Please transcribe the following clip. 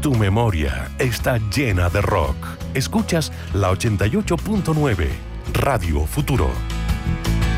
Tu memoria está llena de rock. Escuchas la 88.9, Radio Futuro.